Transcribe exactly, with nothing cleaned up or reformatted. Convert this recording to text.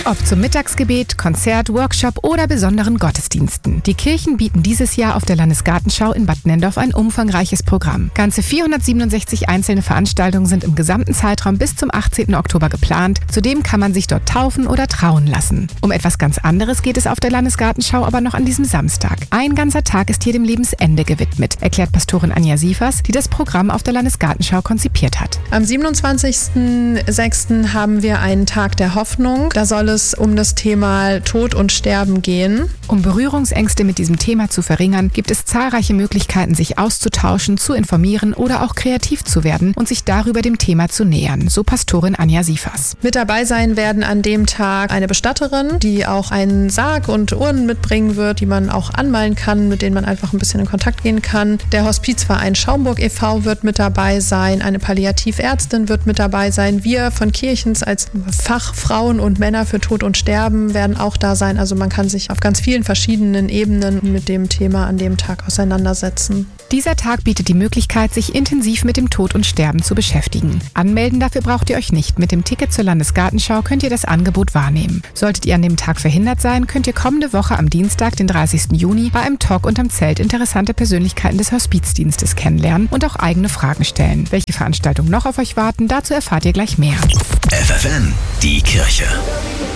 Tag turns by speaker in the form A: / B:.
A: Ob zum Mittagsgebet, Konzert, Workshop oder besonderen Gottesdiensten. Die Kirchen bieten dieses Jahr auf der Landesgartenschau in Bad Nenndorf ein umfangreiches Programm. Ganze vierhundertsiebenundsechzig einzelne Veranstaltungen sind im gesamten Zeitraum bis zum achtzehnten Oktober geplant. Zudem kann man sich dort taufen oder trauen lassen. Um etwas ganz anderes geht es auf der Landesgartenschau aber noch an diesem Samstag. Ein ganzer Tag ist hier dem Lebensende gewidmet, erklärt Pastorin Anja Sievers, die das Programm auf der Landesgartenschau konzipiert hat.
B: Am siebenundzwanzigsten sechsten haben wir einen Tag der Hoffnung. Da soll es um das Thema Tod und Sterben gehen.
A: Um Berührungsängste mit diesem Thema zu verringern, gibt es zahlreiche Möglichkeiten, sich auszutauschen, zu informieren oder auch kreativ zu werden und sich darüber dem Thema zu nähern, so Pastorin Anja Sievers.
B: Mit dabei sein werden an dem Tag eine Bestatterin, die auch einen Sarg und Urnen mitbringen wird, die man auch anmalen kann, mit denen man einfach ein bisschen in Kontakt gehen kann. Der Hospizverein Schaumburg e V wird mit dabei sein, eine Palliativärztin wird mit dabei sein. Wir von Kirchens als Fachfrauen und Männer für Tod und Sterben werden auch da sein. Also man kann sich auf ganz vielen verschiedenen Ebenen mit dem Thema an dem Tag auseinandersetzen.
A: Dieser Tag bietet die Möglichkeit, sich intensiv mit dem Tod und Sterben zu beschäftigen. Anmelden dafür braucht ihr euch nicht. Mit dem Ticket zur Landesgartenschau könnt ihr das Angebot wahrnehmen. Solltet ihr an dem Tag verhindert sein, könnt ihr kommende Woche am Dienstag, den dreißigsten Juni, bei einem Talk unterm Zelt interessante Persönlichkeiten des Hospizdienstes kennenlernen und auch eigene Fragen stellen. Welche Veranstaltungen noch auf euch warten, dazu erfahrt ihr gleich mehr.
C: F F N, die Kirche.